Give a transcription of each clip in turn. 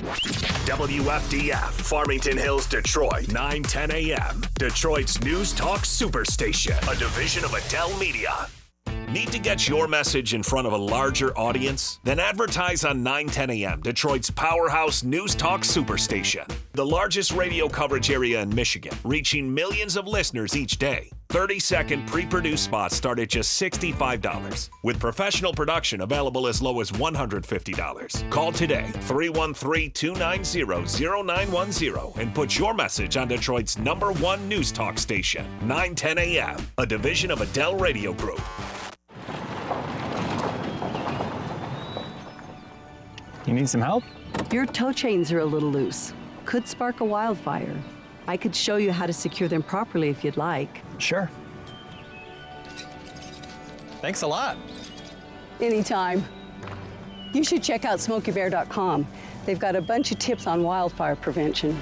WFDF, Farmington Hills, Detroit, 9:10 a.m. Detroit's News Talk Superstation, a division of Adele Media. Need to get your message in front of a larger audience? Then advertise on 9:10 a.m., Detroit's powerhouse News Talk Superstation. The largest radio coverage area in Michigan, reaching millions of listeners each day. 30-second pre-produced spots start at just $65, with professional production available as low as $150. Call today, 313-290-0910, and put your message on Detroit's #1 News Talk station, 9:10 a.m., a division of Adele Radio Group. You need some help? Your tow chains are a little loose. Could spark a wildfire. I could show you how to secure them properly if you'd like. Sure. Thanks a lot. Anytime. You should check out SmokeyBear.com. They've got a bunch of tips on wildfire prevention.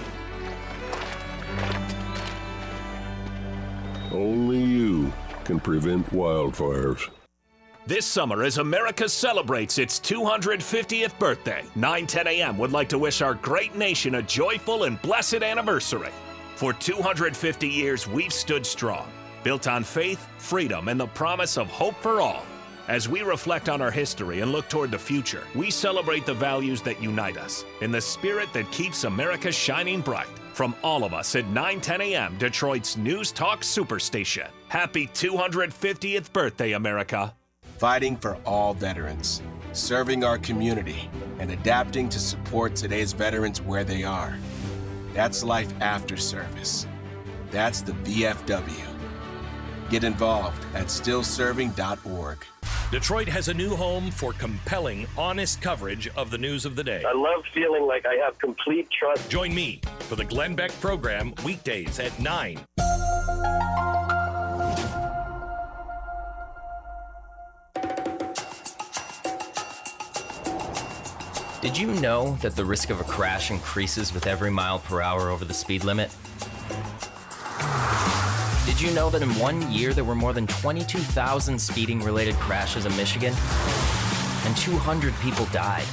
Only you can prevent wildfires. This summer, as America celebrates its 250th birthday, 9:10 a.m. would like to wish our great nation a joyful and blessed anniversary. For 250 years, we've stood strong, built on faith, freedom, and the promise of hope for all. As we reflect on our history and look toward the future, we celebrate the values that unite us in the spirit that keeps America shining bright. From all of us at 9:10 a.m., Detroit's News Talk Superstation. Happy 250th birthday, America. Fighting for all veterans, serving our community, and adapting to support today's veterans where they are. That's life after service. That's the VFW. Get involved at stillserving.org. Detroit has a new home for compelling, honest coverage of the news of the day. I love feeling like I have complete trust. Join me for the Glenn Beck program weekdays at 9. Did you know that the risk of a crash increases with every mile per hour over the speed limit? Did you know that in 1 year there were more than 22,000 speeding-related crashes in Michigan? And 200 people died.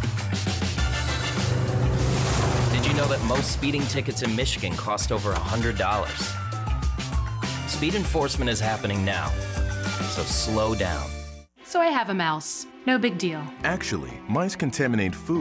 Did you know that most speeding tickets in Michigan cost over $100? Speed enforcement is happening now, so slow down. So I have a mouse. No big deal. Actually, mice contaminate food